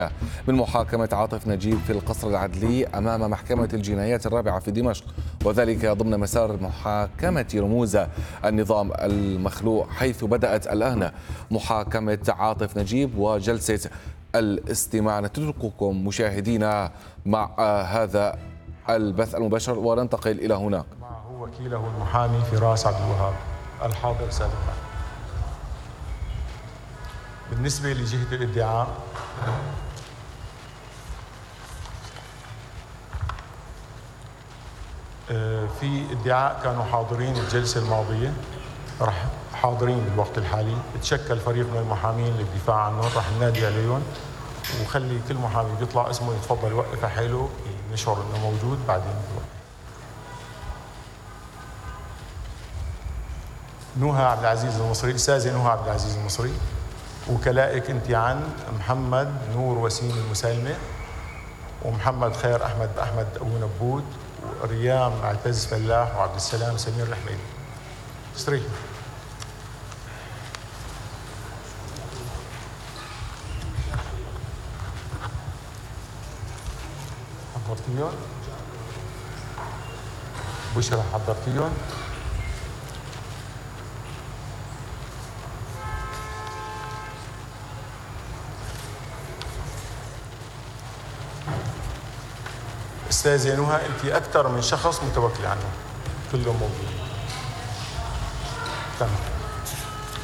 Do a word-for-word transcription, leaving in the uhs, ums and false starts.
من محاكمة عاطف نجيب في القصر العدلي أمام محكمة الجنايات الرابعة في دمشق، وذلك ضمن مسار محاكمة رموز النظام المخلوع، حيث بدأت الآن محاكمة عاطف نجيب وجلسة الاستماع. نترككم مشاهدينا مع هذا البث المباشر وننتقل إلى هناك. معه وكيله المحامي فراس عبد الوهاب الحاضر سابقا. بالنسبة لجهة الادعاء، في ادعاء كانوا حاضرين الجلسة الماضية، رح حاضرين بالوقت الحالي. تشكل فريق من المحامين للدفاع عنهم، رح ننادي عليهم وخلي كل محامي بيطلع اسمه يتفضل يوقف حاله نشعر انه موجود بعدين بيوقف. نهى عبد العزيز المصري، استاذة نهى عبد العزيز المصري، وكلائك انت عن محمد نور وسيم المسالمة، ومحمد خير احمد احمد ابو نبود، وريام معتز فلاح، وعبد السلام سمير الحميدي. استريح. حضرتيهم؟ بشرى حضرتيهم؟ استاذة نهى، انت اكثر من شخص متوكل عنه، كلهم موجودين. تمام.